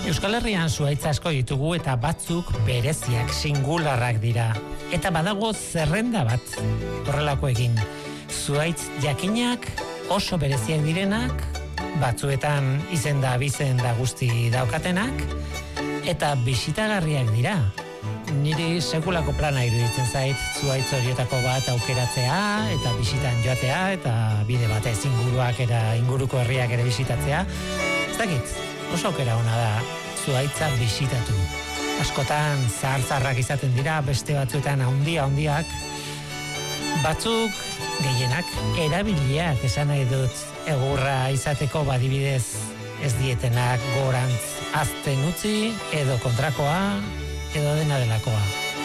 Euskal Herrian zuhaitz asko ditugu eta batzuk bereziak, singularrak dira. Eta badago zerrenda bat horrelako egin. Zuhaitz jakinak oso bereziak direnak, batzuetan izenda bizenda guzti daukatenak, eta bisitagarriak dira. Niri sekulako plana iruditzen zait zuhaitz horietako bat aukeratzea eta bisitan joatea eta bide batez inguruak eta inguruko herriak ere bisitatzea. Ez dakit, oso aukera ona da zuhaitza bisitatu. Askotan zahar-zaharrak izaten dira, beste batzuetan handiak. Batzuk gehienak erabiliak esan nahi dut egurra izateko badibidez ez dietenak gorantz azten utzi edo kontrakoa edo dena delakoa.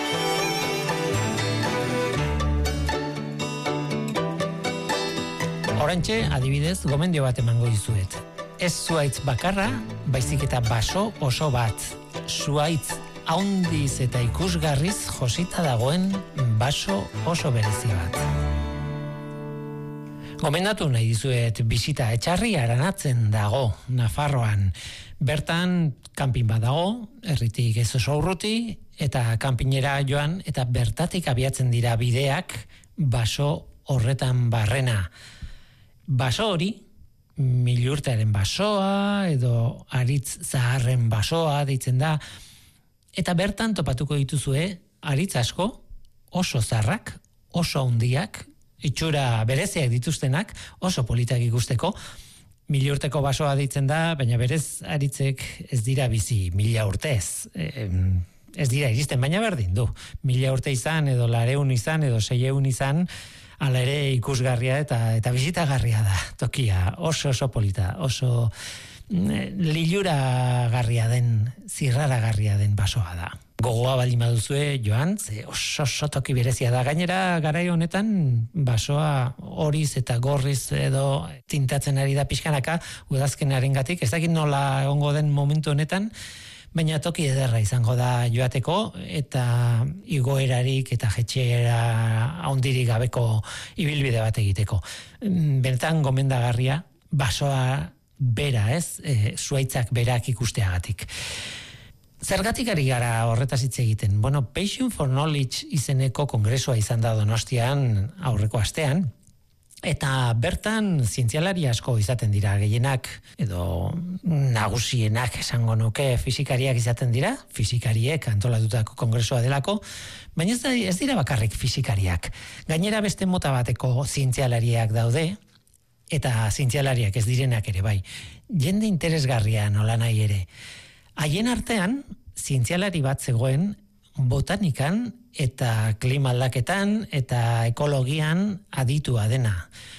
Orantxe, adibidez, gomendio bat emango dizuet. Ez zuhaitz bakarra, baizik eta baso oso bat. Zuhaitz haundiz eta ikusgarriz josita dagoen baso oso berezi bat. Gomendatu nahi dizuet bisita etxarri Aranatzen dago, Nafarroan. Bertan kanpin bat dago, herritik ez oso urruti, eta kanpinera joan, eta bertatik abiatzen dira bideak baso horretan barrena. Baso hori, milurtearen basoa, edo aritz zaharren basoa deitzen da, eta bertan topatuko dituzue aritz asko, oso zarrak, oso handiak, itxura bereziak dituztenak, oso politak ikusteko. 1000 urteko basoa deitzen da, baina berez aritzek ez dira bizi 1000 urtez. Ez dira iristen, baina berdin du. 1000 urte izan, edo 200 izan, edo 600 izan, hala ere ikusgarria eta bisitagarria da tokia. Oso polita, oso liluragarria den, zirraragarria den basoa da. Gogoa baldin baduzue joan, ze oso toki berezia da. Gainera, garai honetan, basoa horiz eta gorriz edo tintatzen ari da pixkanaka, udazkenarengatik, ez dakit nola egongo den momentu honetan, baina toki ederra izango da joateko, eta igoerarik eta jetxera handirik gabeko ibilbide bat egiteko. Benetan gomendagarria, basoa bera, ez? Zuhaitzak berak ikusteagatik. Zergatik ari gara horretaz hitz egiten? Bueno, Passion for Knowledge izeneko kongresua izan da Donostian aurreko astean, eta bertan zientzialari asko izaten dira, gehienak edo nagusienak esango nuke fisikariak izaten dira, fisikariek antolatutako kongresua delako, baina ez dira bakarrik fisikariak. Gainera beste mota bateko zientzialariak daude, eta zientzialariak ez direnak ere bai. Jende interesgarria nola nahi ere. Haien artean, zientzialari bat zegoen botanikan eta klima aldaketan eta ekologian aditua dena.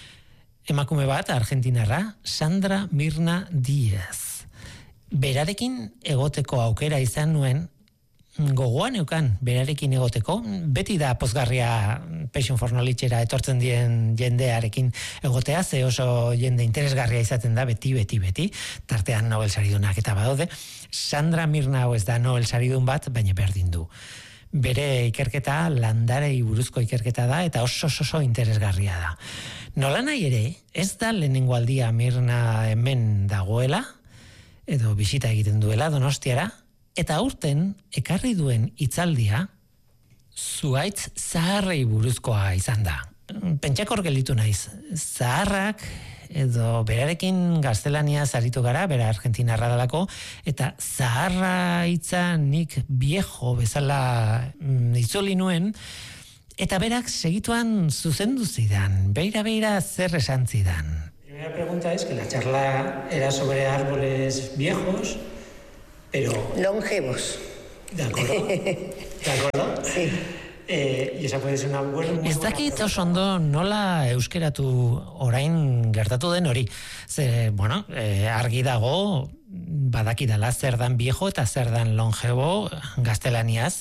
Emakume bat, argentinarra, Sandra Mirna Díaz. Berarekin egoteko aukera izan nuen, gogoan eukan berarekin egoteko, beti da pozgarria Passion for Knowledge-era etortzen dien jendearekin egotea, ze oso jende interesgarria izaten da, beti, tartean Nobel saridunak eta badaude. Sandra Mirna ez da Nobel saridun bat, baina berdin du. Bere ikerketa landarei buruzko ikerketa da, eta oso interesgarria da. Nola nahi ere, ez da lehenengo aldia Mirna hemen dagoela, edo bisita egiten duela Donostiara, eta aurten ekarri duen hitzaldia zuhaitz zaharrei buruzkoa izan da. Pentsakor gelditu naiz. Zaharrak edo berarekin gaztelaniaz aritu gara, bera argentinarra dalako, eta zaharra hitza nik viejo bezala itzuli nuen, eta berak segituan zuzendu zidan, beira zer esan zidan. Primera pregunta es que la charla era sobre árboles viejos, pero longevos. ¿De acuerdo? Sí. Y esa puede ser una buena... Ez dakit oso ondo nola euskeratu orain gertatu den hori. Ze, bueno, argi dago badakidala zer dan viejo eta zer dan longevo gaztelaniaz.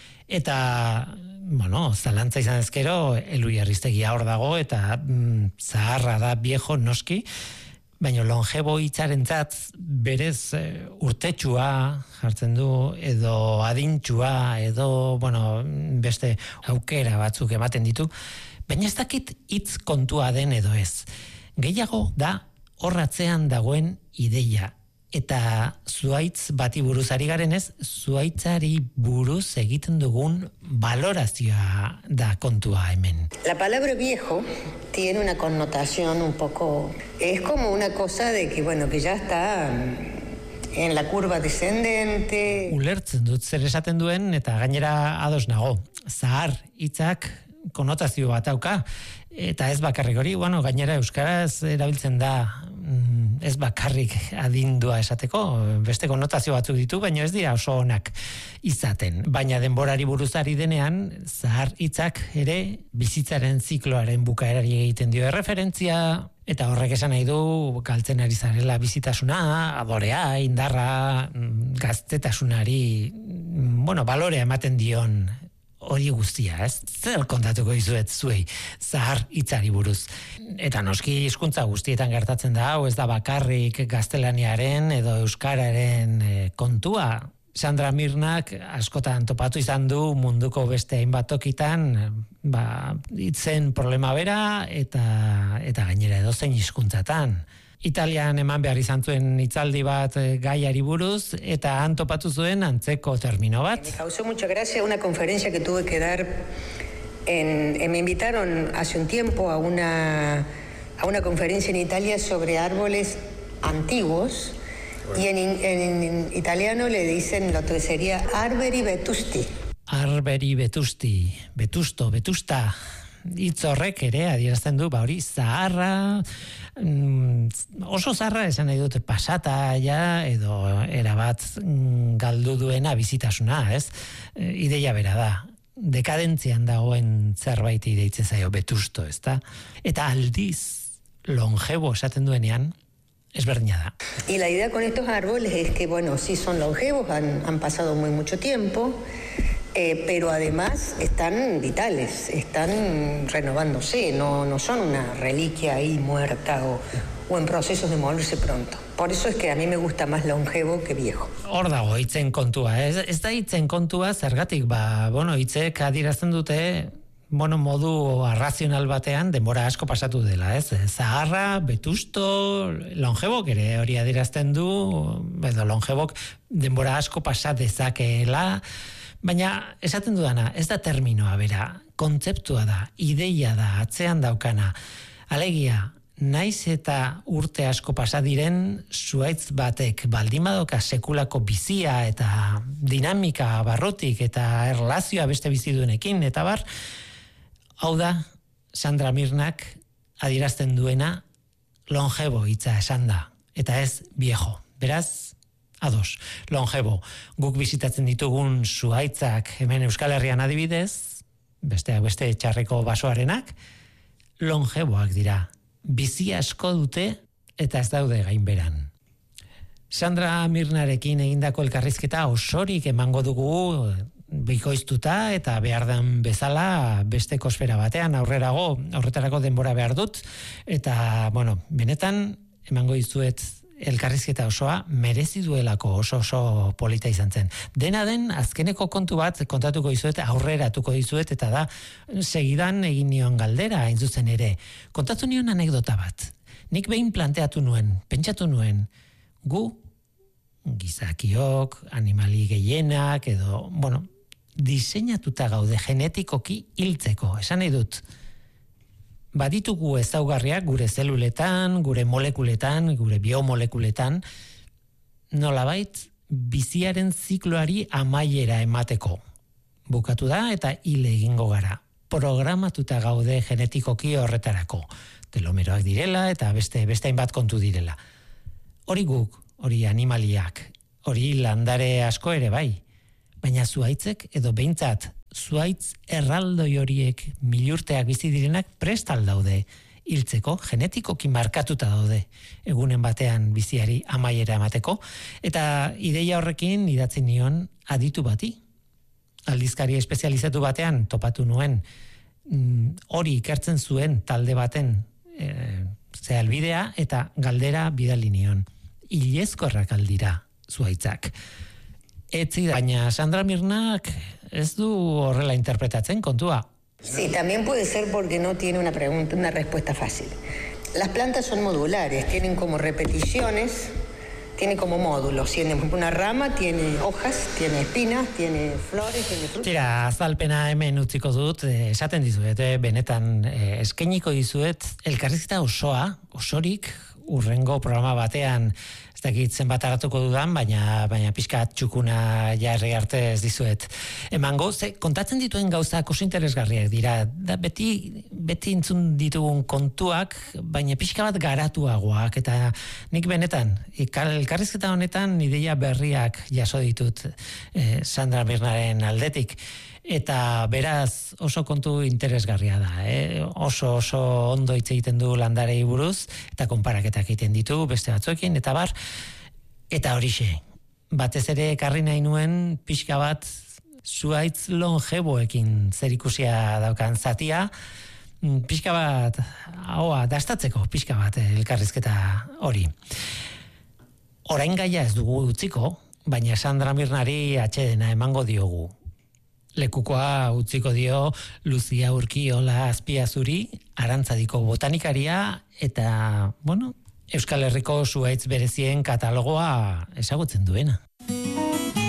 Eta, bueno, zalantza izan ezkero, Elui Arriztegia hor dago, eta zaharra da viejo noski, baina longevo hitzarentzat berez urtetsua jartzen du, edo adintxua, edo, bueno, beste aukera batzuk ematen ditu, baina ez dakit hitz kontua den edo ez. Gehiago da horratzean dagoen ideia. eta zuhaitz bati buruz ari garen ez, zuhaitzari buruz egiten dugun valorazioa da kontua hemen. La palabra viejo tiene una connotación un poco, es como una cosa de que, bueno, que ya está en la curva descendente. Ulertzen dut zer esaten duen, eta gainera ados nago. Zahar hitzak konotazio bat dauka, eta ez bakarrik hori, bueno, gainera euskaraz erabiltzen da ez bakarrik adindua esateko, beste konotazio batzuk ditu, baina ez dira oso onak izaten. Baina denborari buruzari denean, zahar hitzak ere bizitzaren zikloaren bukaerari egiten dio erreferentzia, eta horrek esan nahi du galtzen ari zarela bizitasuna, adorea, indarra, gaztetasunari, bueno, balorea ematen dion hori guztia, ez? Zer kontatuko dizuet zuei zahar hitzari buruz. Eta noski hizkuntza guztietan gertatzen da, hau ez da bakarrik gaztelaniaren edo euskararen kontua. Sandra Mirnak askotan topatu izan du munduko beste hainbat tokitan, hitzen problema bera eta gainera edozein hizkuntzatan. Italian eman behar izan zuen hitzaldi bat gaiari buruz, eta han topatu zuen antzeko termino bat. Me causó mucha gracia una conferencia que tuve que dar me invitaron hace un tiempo a una conferencia en Italia sobre árboles antiguos, y en italiano le dicen lo que sería arberi vetusti. Arberi vetusti, vetusto, vetusta. Hitz horrek ere adierazten du, hori zaharra, oso zaharra esan nahi dut pasata ja, edo erabat galdu duena bizitasuna, ez? Ideia bera da. Dekadentzian dagoen zerbait deitzen zaio vetusto, ezta? Eta aldiz longevo esaten duenean, ezberdina da. Y la idea con estos árboles es que, bueno, sí son longevos, han pasado muy mucho tiempo, pero además están vitales, están renovándose, no son una reliquia ahí muerta o en procesos de morirse pronto. Por eso es que a mí me gusta más longevo que viejo. Hor dago hitzen kontua, ez da hitzen kontua zergatik, hitzek adierazten dute, modu arrazional batean denbora asko pasatu dela, ez? Zaharra, vetusto, longebok ere hori adierazten du, edo longebok denbora asko pasa dezakeela, baina esaten dudana, ez da terminoa bera, kontzeptua da, ideia da, atzean daukana. Alegia, naiz eta urte asko pasa diren zuhaitz batek baldimadoka sekulako bizia eta dinamika barrutik eta erlazioa beste biziduenekin, eta bar, hau da, Sandra Mirnak adierazten duena longevo hitza esan da, eta ez viejo. Beraz, ados, longevo. Guk bizitatzen ditugun zuhaitzak hemen Euskal Herrian adibidez, besteak beste txarreko basoarenak, longevoak dira. Bizi asko dute eta ez daude gainberan. Sandra Mirnarekin egindako elkarrizketa osorik emango dugu bikoiztuta eta behar den bezala beste kosfera batean aurrerago, horretarako denbora behar dut, eta, benetan emango dizuet elkarrizketa osoa merezi duelako oso polita izan zen. Dena den, azkeneko kontu bat kontatuko dizuet, aurreratuko dizuet, eta da, segidan egin nion galdera, hain zuzen ere. Kontatu nion anekdota bat. Nik behin planteatu nuen, pentsatu nuen, gu, gizakiok, animali gehienak, edo, diseinatuta gaude genetikoki hiltzeko, esan nahi dut. Baditugu ezaugarriak gure zeluletan, gure molekuletan, gure biomolekuletan, nolabait biziaren zikloari amaiera emateko. Bukatu da eta hil egingo gara. Programatuta gaude genetikoki horretarako. Telomeroak direla eta beste hainbat kontu direla. Hori guk, hori animaliak, hori landare asko ere bai. Baina zuhaitzek edo behintzat zuhaitz erraldoi horiek milurteak bizi direnak prestal daude hiltzeko, genetikoki markatuta daude egunen batean biziari amaiera emateko, eta ideia horrekin idatzi nion aditu bati. Aldizkari espezializatu batean topatu nuen hori ikertzen zuen talde baten albidea eta galdera bidali nion. Ilezkorrak aldira zuhaitzak. Baina Sandra Mirnak ez du horrela interpretatzen kontua. Sí, también puede ser porque no tiene una respuesta fácil. Las plantas son modulares, tienen como repeticiones tiene como módulos, tiene una rama, tiene hojas, tiene espinas, tiene flores, tiene frutas. Tira, azalpena hemen utziko dut, esaten dizuet, benetan eskainiko dizuet, elkarrizketa osorik, urrengo programa batean, ez dakit zenbat hartuko dudan, baina pixkat txukuna jarri arte ez dizuet. Emango, kontatzen dituen gauzak oso interesgarriak dira, da beti entzun ditugun kontuak, baina pixka bat garatuagoak, eta nik benetan, elkarrizketa honetan ideia berriak jaso ditut Sandra Mirnaren aldetik. Eta beraz oso kontu interesgarria da, oso ondo hitz egiten du landarei buruz, eta konparaketak egiten ditu beste batzuekin, eta bar, eta horixe, batez ere ekarri nahi nuen pixka bat zuhaitz longeboekin zerikusia daukan zatia, pixka bat, dastatzeko pixka bat elkarrizketa hori. Orain gaia ez dugu utziko, baina Sandra Mirnari atsedena emango diogu. Lekukoa utziko dio Lucia Urkiola Azpiazuri, Arantzadiko botanikaria, eta, Euskal Herriko zuhaitz berezien katalogoa ezagutzen duena.